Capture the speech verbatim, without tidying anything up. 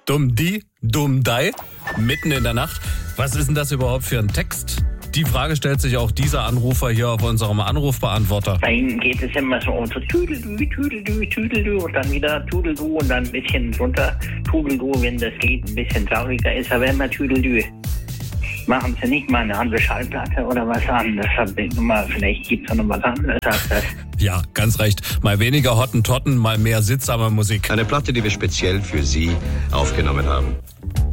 Dumm die, dumm dei, mitten in der Nacht. Was ist denn das überhaupt für ein Text? Die Frage stellt sich auch dieser Anrufer hier auf unserem Anrufbeantworter. Bei ihm geht es immer so um so Tüdelü, Tüdelü, Tüdelü und dann wieder Tudelü und dann ein bisschen runter Tudelü, wenn das geht, ein bisschen trauriger ist, aber immer Tüdelü. Machen Sie nicht mal eine andere Schallplatte oder was anderes? Vielleicht gibt es noch was anderes als das. Ja, ganz recht. Mal weniger Hottentotten, mal mehr sittsame Musik. Eine Platte, die wir speziell für Sie aufgenommen haben.